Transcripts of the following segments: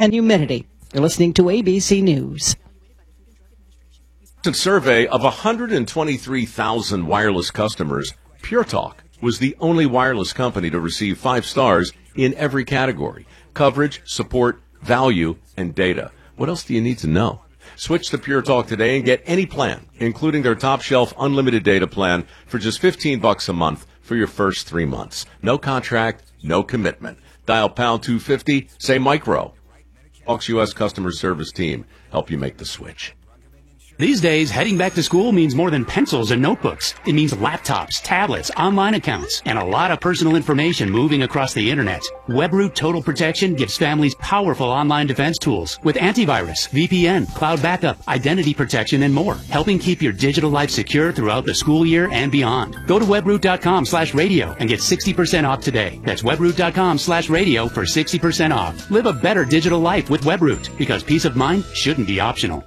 and humidity. You're listening to ABC News. A survey of 123,000 wireless customers, Pure Talk was the only wireless company to receive 5 stars in every category: coverage, support, value, and data. What else do you need to know? Switch to Pure Talk today and get any plan, including their top shelf unlimited data plan, for just $15 a month for your first 3 months. No contract, no commitment. Dial pound 250, say micro. Talks U.S. customer service team help you make the switch. These days, heading back to school means more than pencils and notebooks. It means laptops, tablets, online accounts, and a lot of personal information moving across the internet. WebRoot Total Protection gives families powerful online defense tools with antivirus, VPN, cloud backup, identity protection, and more, helping keep your digital life secure throughout the school year and beyond. Go to webroot.com/radio and get 60% off today. That's webroot.com/radio for 60% off. Live a better digital life with WebRoot, because peace of mind shouldn't be optional.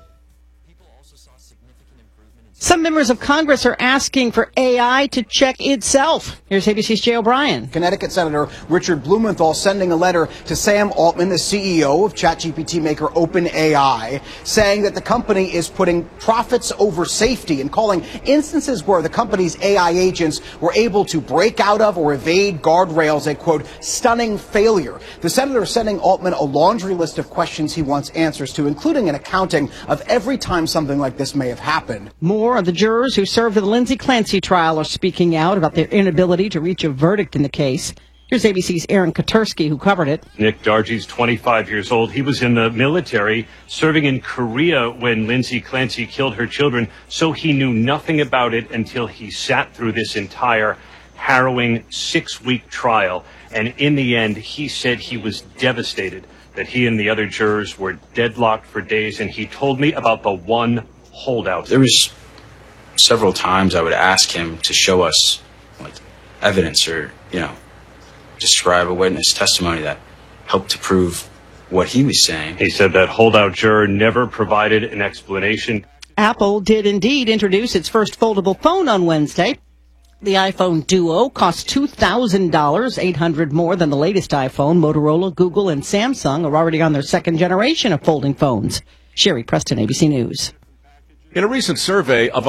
Some members of Congress are asking for AI to check itself. Here's ABC's Jay O'Brien. Connecticut Senator Richard Blumenthal sending a letter to Sam Altman, the CEO of ChatGPT maker OpenAI, saying that the company is putting profits over safety and calling instances where the company's AI agents were able to break out of or evade guardrails a, quote, stunning failure. The senator is sending Altman a laundry list of questions he wants answers to, including an accounting of every time something like this may have happened. More of the jurors who served in the Lindsay Clancy trial are speaking out about their inability to reach a verdict in the case. Here's ABC's Aaron Katursky, who covered it. Nick Dargy's 25 years old. He was in the military, serving in Korea when Lindsay Clancy killed her children, so he knew nothing about it until he sat through this entire harrowing 6-week trial. And in the end, he said he was devastated that he and the other jurors were deadlocked for days, and he told me about the one holdout. There was several times I would ask him to show us evidence or, describe a witness testimony that helped to prove what he was saying. He said that holdout juror never provided an explanation. Apple did indeed introduce its first foldable phone on Wednesday. The iPhone Duo costs $2,000, $800 more than the latest iPhone. Motorola, Google, and Samsung are already on their second generation of folding phones. Sherry Preston, ABC News. In a recent survey of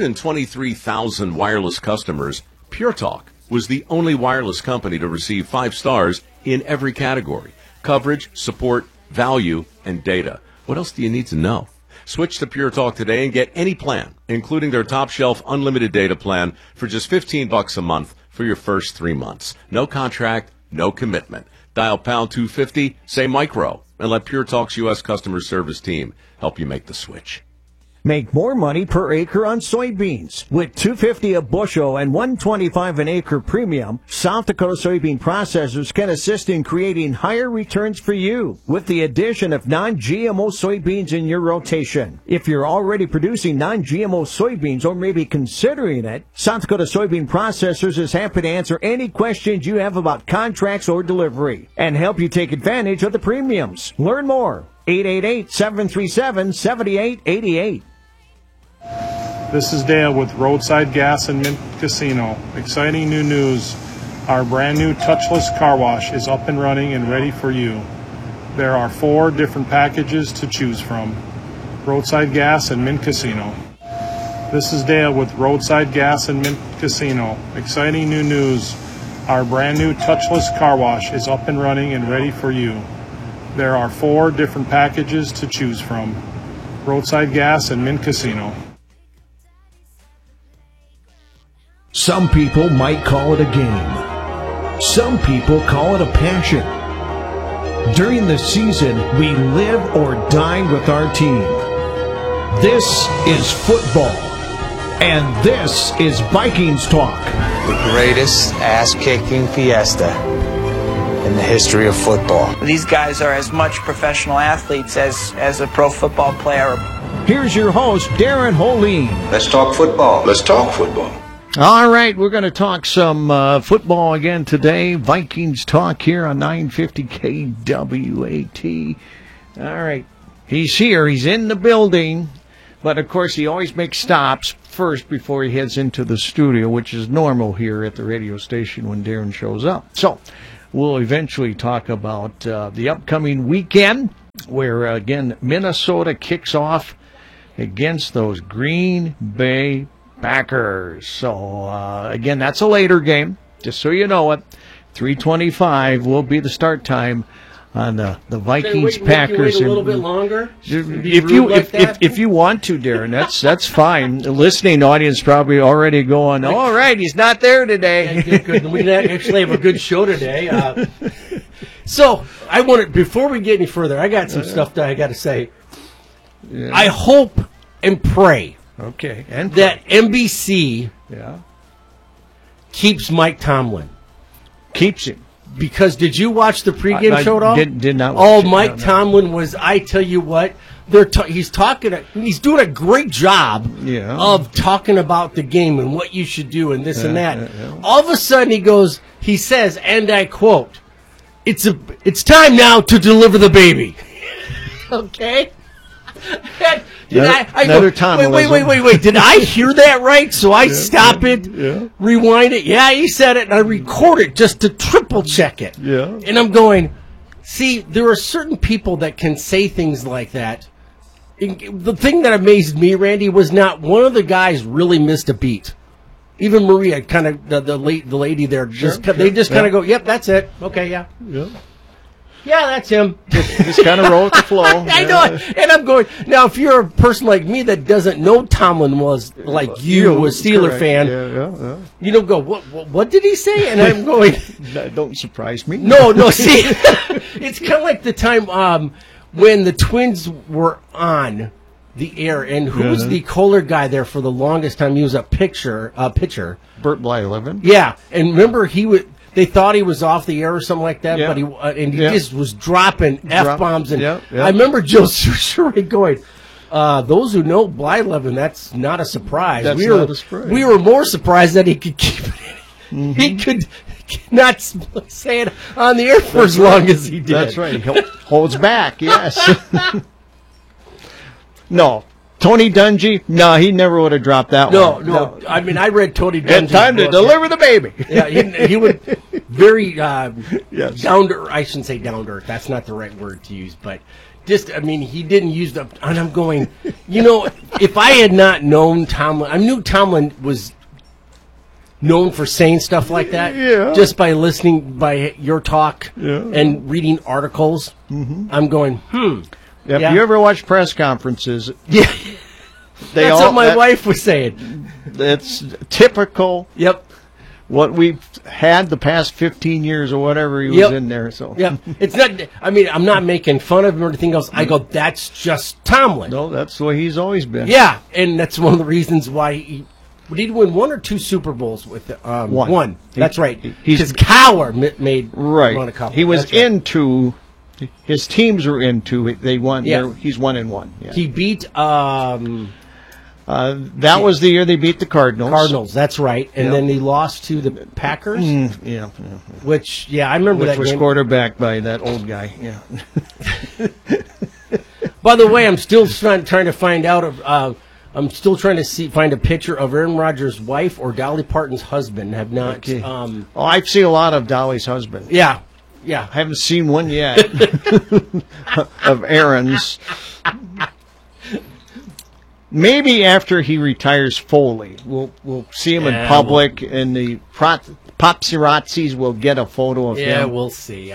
123,000 wireless customers, Pure Talk was the only wireless company to receive 5 stars in every category: coverage, support, value, and data. What else do you need to know? Switch to Pure Talk today and get any plan, including their top shelf unlimited data plan, for just $15 a month for your first 3 months. No contract, no commitment. Dial pound 250, say micro, and let Pure Talk's U.S. customer service team help you make the switch. Make more money per acre on soybeans. With $2.50 a bushel and $1.25 an acre premium, South Dakota soybean processors can assist in creating higher returns for you with the addition of non-GMO soybeans in your rotation. If you're already producing non-GMO soybeans or maybe considering it, South Dakota soybean processors is happy to answer any questions you have about contracts or delivery and help you take advantage of the premiums. Learn more. 888-737-7888. This is Dale with Roadside Gas and Mint Casino. Exciting new news. Our brand new touchless car wash is up and running and ready for you. There are 4 different packages to choose from. Roadside Gas and Mint Casino. This is Dale with Roadside Gas and Mint Casino. Exciting new news. Our brand new touchless car wash is up and running and ready for you. There are 4 different packages to choose from. Roadside Gas and Mint Casino. Some people might call it a game. Some people call it a passion. During the season, we live or die with our team. This is football. And this is Vikings Talk. The greatest ass-kicking fiesta in the history of football. These guys are as much professional athletes as a pro football player. Here's your host, Darren Holeen. Let's talk football. Let's talk football. All right, we're going to talk some football again today. Vikings Talk here on 950 KWAT. All right, he's here. He's in the building. But, of course, he always makes stops first before he heads into the studio, which is normal here at the radio station when Darren shows up. So we'll eventually talk about the upcoming weekend where, again, Minnesota kicks off against those Green Bay Packers. So, again, that's a later game, just so you know it. 3:25 will be the start time on the Vikings Packers. Wait a little bit longer. If you want to, Darren, that's fine. The listening audience probably already going, all right, he's not there today. Yeah, good. We actually have a good show today. So before we get any further, I got some stuff that I got to say. Yeah. I hope and pray, that NBC keeps Mike Tomlin. Keeps him. Because did you watch the pregame show at all? Did not watch it. Mike Tomlin was, I tell you what, he's doing a great job of talking about the game and what you should do and this and that. All of a sudden he says, and I quote, it's time now to deliver the baby. Okay? Wait. Did I hear that right? So I stop it, rewind it. Yeah, he said it, and I record it just to triple check it. Yeah. And I'm going, see, there are certain people that can say things like that. The thing that amazed me, Randy, was not one of the guys really missed a beat. Even Maria, kind of the lady there, they just kind of go, "Yep, that's it. Okay, yeah." Yeah, that's him. Just kind of roll with the flow. I know it. And I'm going, now, if you're a person like me that doesn't know Tomlin was like you, a Steeler fan, you don't go, what did he say? And I'm going, that don't surprise me. No, see, it's kind of like the time when the Twins were on the air, and who was the Kohler guy there for the longest time? He was a pitcher. Burt Blyleven. Yeah, and remember they thought he was off the air or something like that, but he just was dropping F-bombs. And I remember Joe Soucheray going, those who know Blyleven, that's not a surprise. That's not a surprise. We were more surprised that he could keep it in. He could not say it on the air for as long as he did. That's right. He holds back, yes. No. Tony Dungy? No, he never would have dropped that one. No. I mean, I read Tony Dungy's It's time to deliver the baby. Yeah, he would very down to earth. I shouldn't say down to earth. That's not the right word to use. But just, I mean, he didn't use the. And I'm going, if I had not known Tomlin, I knew Tomlin was known for saying stuff like that. Yeah. Just by listening by your talk and reading articles. Mm-hmm. I'm going, If you ever watch press conferences, that's what my wife was saying. It's typical. Yep. What we've had the past 15 years or whatever he was in there. So it's not. I mean, I'm not making fun of him or anything else. I go, that's just Tomlin. No, that's the way he's always been. Yeah, and that's one of the reasons why he won 1 or 2 Super Bowls with one. That's right. Because Cowher made won a couple. He was into. His teams were into. They won. Yeah. He's 1-1. Yeah. He beat. That was the year they beat the Cardinals. Cardinals, that's right. And then he lost to the Packers. Which, I remember that game. Which was quarterbacked by that old guy. Yeah. By the way, I'm still trying to find out. I'm still trying to find a picture of Aaron Rodgers' wife or Dolly Parton's husband. Have not. Okay. I've seen a lot of Dolly's husband. Yeah. I haven't seen one yet of Aaron's. Maybe after he retires fully, we'll see him in public, and the paparazzis will get a photo of him. Yeah, we'll see.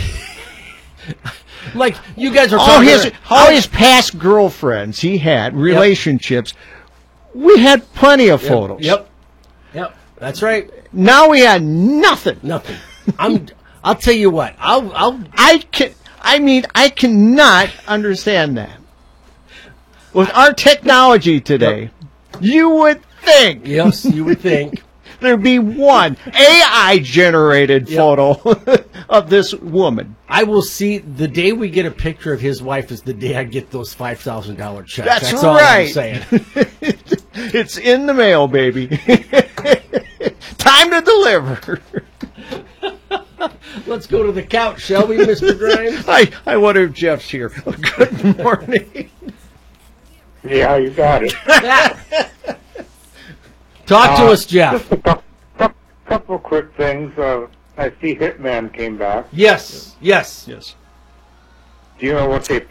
Like you guys are talking all his past girlfriends he had relationships. We had plenty of photos. Yep. That's right. Now we had nothing. I'll tell you what. I cannot understand that. With our technology today, you would think. Yes, you would think. There'd be one AI-generated photo of this woman. I will see the day we get a picture of his wife is the day I get those $5,000 checks. That's all right. I'm saying. It's in the mail, baby. Time to deliver. Let's go to the couch, shall we, Mr. Grimes? I wonder if Jeff's here. Good morning. Yeah, you got it. Talk to us, Jeff. Just a couple quick things. I see Hitman came back. Yes. Do you know what they